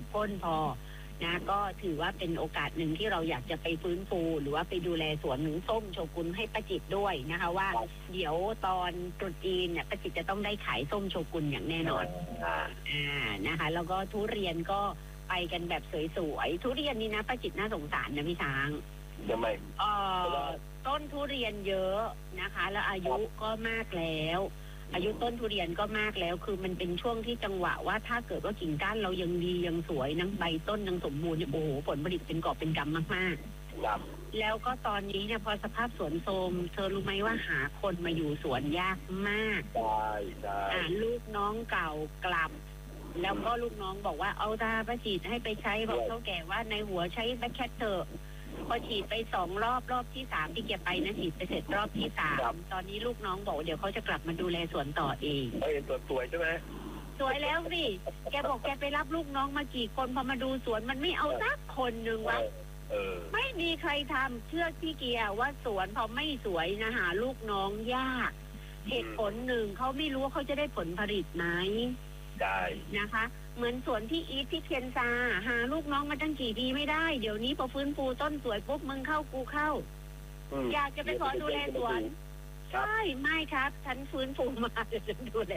ข้นพอนะก็ถือว่าเป็นโอกาสหนึ่งที่เราอยากจะไปฟื้นฟูหรือว่าไปดูแลสวนหนึ่งส้มโชกุนให้ป้าจิตด้วยนะคะว่าเดี๋ยวตอนตรุษจีนเนี่ยป้าจิตจะต้องได้ขายส้มโชกุนอย่างแน่นอนนะคะแล้วก็ทุเรียนก็ไปกันแบบสวยๆทุเรียนนี่นะป้าจิตน่าสงสารนะพี่ช้างทำไมต้นทุเรียนเยอะนะคะแล้วอายุก็มากแล้วอายุต้นทุเรียนก็มากแล้วคือมันเป็นช่วงที่จังหวะว่าถ้าเกิดว่ากิ่งก้านเรายังดียังสวยนังใบต้นยังสมบูรณ์เนี่ยโอ้โหผลผลิตเป็นกอบเป็นกำมากๆแล้วก็ตอนนี้เนี่ยพอสภาพสวนโทรมเธอรู้ไหมว่าหาคนมาอยู่สวนยากมากได้ลูกน้องเก่ากลับแล้วก็ลูกน้องบอกว่าเอาตาป้าฉีดให้ไปใช้บอกเท่าแก่ว่าในหัวใช้แบคแคทเถอะพอฉีดไป2 รอบที่3ที่เก็บไปนะฉีดไปเสร็จรอบที่3ตอนนี้ลูกน้องบอกเดี๋ยวเขาจะกลับมาดูแลสวนต่อเองเป็นสวนสวยใช่ไหมสวยแล้วสิแกบอกแกไปรับลูกน้องมากี่คนพอมาดูสวนมันไม่เอาสักคนหนึ่งวะไม่มีใครทำเชื่อพี่เกียร์ว่าสวนพอไม่สวยนะหาลูกน้องยากเหตุผลหนึ่งเขาไม่รู้ว่าเขาจะได้ผลผลิตไหมได้นะคะเหมือนสวนที่อีทที่เทียนซาหาลูกน้องมาตั้งกี่ปีไม่ได้เดี๋ยวนี้พอฟื้นฟูต้นสวยปุ๊บมึงเข้ากูเข้าอยากจะไปขอดูแลสวนใช่ไม่ครับฉันฟื้นฟูมาฉันดูแล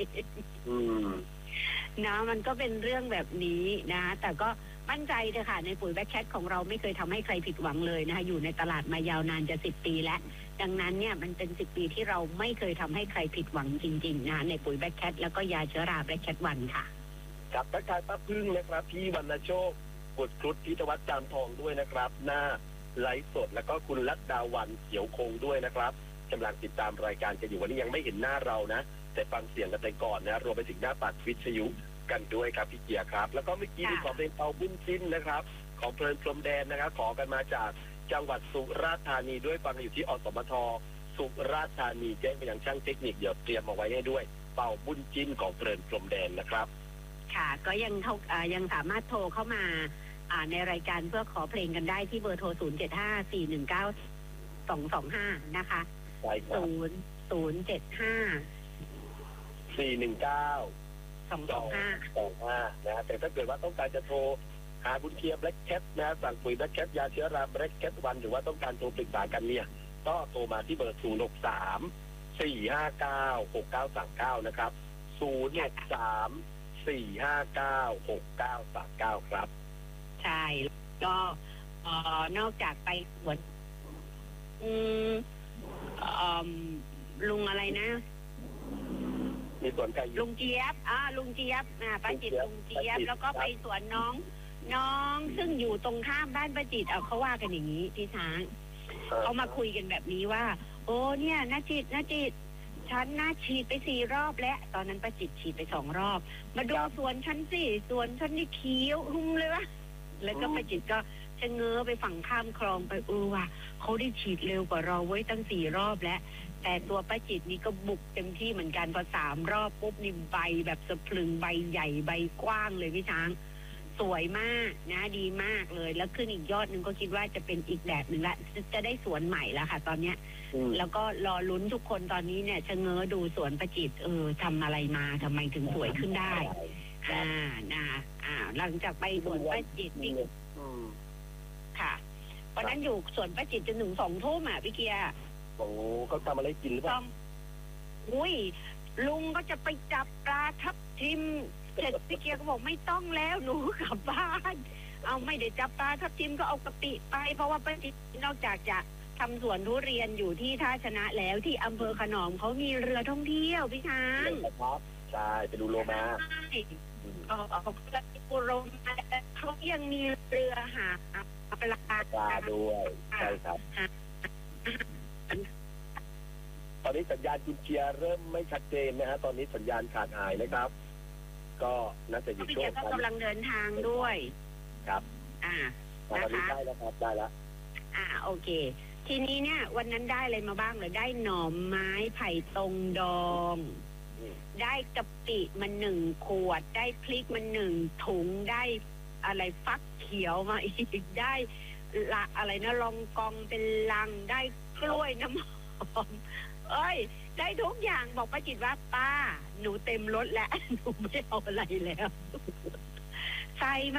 นะมันก็เป็นเรื่องแบบนี้นะแต่ก็มั่นใจเถอะค่ะในปุ๋ยแบ็คแคทของเราไม่เคยทำให้ใครผิดหวังเลยนะคะอยู่ในตลาดมายาวนานจะ10 ปีแล้วดังนั้นเนี่ยมันเป็น10 ปีที่เราไม่เคยทำให้ใครผิดหวังจริงๆนะในปุ๋ยแบ็คแคทแล้วก็ยาเชื้อราแบ็คแคทวันค่ะกับทักทายป้าพึ่งนะครับพี่วรรณโชคบุตรครุฑพิทวัฒน์จามทองด้วยนะครับหน้าไลฟ์สดแล้วก็คุณลัดดาวันเขียวคงด้วยนะครับกำลังติดตามรายการกันอยู่วันนี้ยังไม่เห็นหน้าเรานะแต่ฟังเสียงกันไปก่อนนะรวมไปถึงหน้าปัดวิทยุกันด้วยครับพี่เกียร์ครับแล้วก็เมื่อกี้มีขอเพลงเปาบุญจิ้นนะครับของเพลินพรมแดนนะครับขอกันมาจากจังหวัดสุราษฎร์ธานีด้วยฟังอยู่ที่อสมทสุราษฎร์ธานีแจ้งไปยังช่างเทคนิคเดี๋ยวเตรียมเอาไว้ให้ด้วยเปาบุญจิ้นของเพลินพรมแดนนะครับค่ะก็ยังสามารถโทรเข้ามาในรายการเพื่อขอเพลงกันได้ที่เบอร์โทร075-419-225นะคะใช่ครับ 075-419-225 นะแต่ถ้าเกิดว่าต้องการจะโทรหาบุญเทียมแบล็คแคทนะสั่งปุ๋ยแบล็คแคทยาเชื้อราแบล็คแคทวันหรือว่าต้องการโทรปรึกษากันเนี่ยก็โทรมาที่เบอร์063-459-6939นะครับ063-459-6939ครับใช่ก็นอกจากไปสวนลุงอะไรนะมีสวนไก่ลุงเจี๊ยบลุงเจี๊ยบป้าจิตลุงเจี๊ยบแล้วก็ไปสวนน้องซึ่งอยู่ตรงข้ามบ้านป้าจิตเขาว่ากันอย่างนี้พี่ช้างเขามาคุยกันแบบนี้ว่าโอ้เนี่ยนาจิตฉันฉีดไป4 รอบแล้วตอนนั้นป้าจิตฉีดไป2 รอบมาดูสวนฉันสิสวนฉันนี่เขียวรุ่มเลยวะแล้วก็ป้าจิตก็จะเง้อไปฝั่งข้ามคลองไปว่ะเขาได้ฉีดเร็วกว่าเราไว้ตั้ง4 รอบแล้วแต่ตัวป้าจิตนี่ก็บุกเต็มที่เหมือนกันพอ3 รอบปุ๊บนี่ใบแบบสะพรึงใบใหญ่ใบกว้างเลยพี่ช้างสวยมากนะดีมากเลยแล้วขึ้นอีกยอดหนึ่งก็คิดว่าจะเป็นอีกแบบหนึ่งละจะได้สวนใหม่แล้วค่ะตอนเนี้ยแล้วก็รอลุ้นทุกคนตอนนี้เนี่ยชะเง้อดูสวนป้าจิตทำอะไรมาทำไมถึงสวยขึ้นได้หลังจากไปสวนป้าจิตนี่ค่ะเพราะนั้นอยู่สวนป้าจิตจนถึง2 ทุ่มพี่เกียร์โอ้เขาทำอะไรกินหรือเปล่าลุงก็จะไปจับปลาทับทิมเสร็จพี่เกียร์ก็บอกไม่ต้องแล้วหนูกลับบ้านเอาไม่ได้จับปลาทับทิมก็เอากะปิไปเพราะว่าป้าจิตนอกจากจะทำสวนทุเรียนอยู่ที่ท่าชนะแล้วที่อำเภอขนอมเขามีเรือท่องเที่ยวพี่ช้างใช่ไปดูโลมาเอาไปดูโลมาเขายังมีเรือหาปลาด้วยใช่ครับตอนนี้สัญญาณคุณเชียร์เริ่มไม่ชัดเจนนะฮะตอนนี้สัญญาณขาดหายนะครับก็น่าจะอยู่ช่วงก็กำลังเดินทางด้วยครับตอนนี้ได้แล้วครับได้แล้วโอเคทีนี้เนี่ยวันนั้นได้อะไรมาบ้างเลยได้หน่อไม้ไผ่ตรงดองได้กะปิมา1 ขวดได้พริกมา1 ถุงได้อะไรฟักเขียวมาอีกได้อะไรนะลองกองเป็นลังได้กล้วยน้ำหอมได้ทุกอย่างบอกป้าจิตว่าป้าหนูเต็มรถแล้วหนูไม่เอาอะไรแล้วใส่